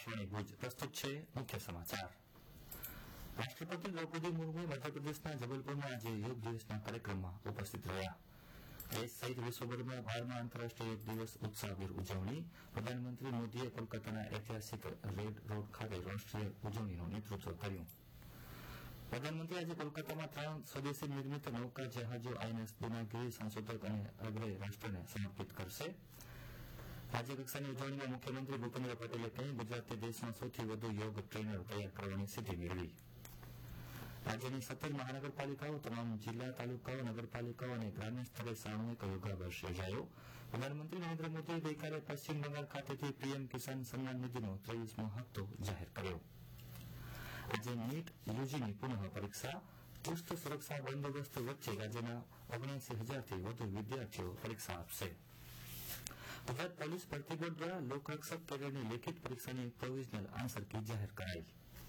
આકાशवाणी भुज प्रस्तुत है मुख्य समाचार। राष्ट्रपति द्रौपदी मुर्मू मध्यप्रदेशના જબલપુરમાં આજે યોગ દિવસના કાર્યક્રમમાં ઉપસ્થિત રહ્યા। દેશ સહિત વિશ્વભરમાં 12મા આંતરરાષ્ટ્રીય યોગ દિવસ ઉત્સાહભેર ઉજવણી। પ્રધાનમંત્રી મોદીએ કોલકાતાના ઐતિહાસિક રેડ રોડ ખાતે રાષ્ટ્રીય ઉજવણીનું નેતૃત્વ કર્યું। પ્રધાનમંત્રી આજે કોલકાતામાં 3 સ્વદેશી નિર્મિત નૌકા જહાજો આઈએનએસ દિનાગીરી સંશોધક અને અગ્રણી રાષ્ટ્રને સમર્પિત કરશે। રાજ્યકક્ષાની ઉજવણીમાં મુખ્યમંત્રી ભૂપેન્દ્ર પટેલે કહ્યું, ગુજરાતે દેશમાં સૌથી વધુ યોગ ટ્રેનર તૈયાર કરવાની સિદ્ધિ મેળવી। રાજ્યની 17 મહાનગરપાલિકાઓ, તમામ જિલ્લા, તાલુકાઓ, નગરપાલિકાઓ અને ગ્રામ્ય સ્તરે સામૂહિક યોગાભ્યાસ યોજાયો। પ્રધાનમંત્રી નરેન્દ્ર મોદીએ ગઈકાલે પશ્ચિમ બંગાળ ખાતેથી પીએમ કિસાન સન્માન નિધિનો 23મો હપ્તો જાહેર કર્યો। આજે નીટ યુજીની પુનઃ પરીક્ષા, ચુસ્ત સુરક્ષા બંદોબસ્ત વચ્ચે રાજ્યના 79,000થી વધુ વિદ્યાર્થીઓ પરીક્ષા આપશે। ગુજરાત પોલીસ ભરતી બોર્ડ દ્વારા લોકરક્ષક કેડરની લેખિત પરીક્ષાની પ્રોવિઝનલ આન્સર કી જાહેર કરાઈ।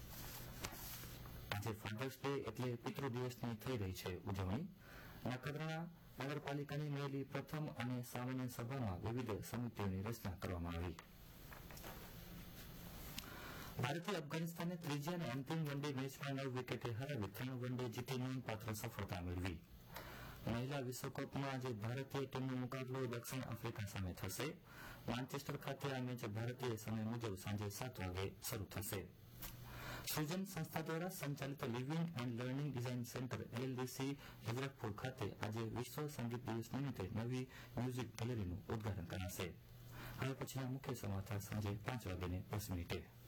આજે ફાધર્સ ડે એટલે પિતૃ દિવસની થઈ રહી છે ઉજવણી। નખત્રાણા નગરપાલિકાની મળેલી પ્રથમ અને સામાન્ય સભામાં વિવિધ સમિતિઓની રચના કરવામાં આવી। ભારતે અફઘાનિસ્તાનને ત્રીજી અને અંતિમ વનડે મેચમાં 9 વિકેટે હરાવી 3 વનડે જીતી નોંધપાત્ર સફળતા મેળવી। મહિલા વિશ્વકપમાં આજે ભારતીય ટીમનો મુકાબલો દક્ષિણ આફ્રિકા સામે થશે। માન્ચેસ્ટર ખાતે આ મેચ ભારતીય સમય મુજબ સાંજે 7 વાગે શરૂ થશે। સૃજન સંસ્થા દ્વારા સંચાલિત living and learning design centre LDC હજરતપુર ખાતે આજે વિશ્વ સંગીત દિવસ નિમિત્તે નવી મ્યુઝિક ગેલેરીનું ઉદ્ઘાટન કરાશે। હવે પછીના મુખ્ય સમાચાર સાંજે 5:10 વાગ્યે